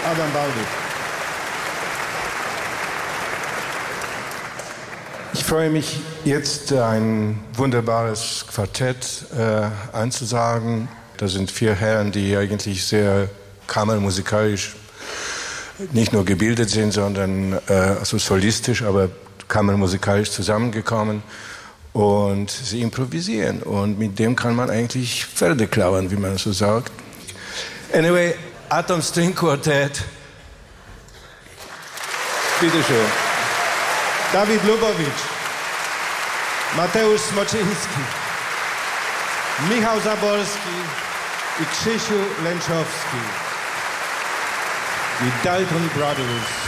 Adam Baldich. Ich freue mich jetzt, ein wunderbares Quartett einzusagen. Das sind 4 Herren, die eigentlich sehr kammermusikalisch nicht nur gebildet sind, sondern also solistisch, aber kammermusikalisch zusammengekommen. Und sie improvisieren. Und mit dem kann man eigentlich Pferde klauen, wie man so sagt. Anyway, Atom String Quartet. Bitteschön. Dawid Lubowicz, Mateusz Smoczyński, Michał Zaborski i Krzysiu Lęczowski. Die Dalton Brothers.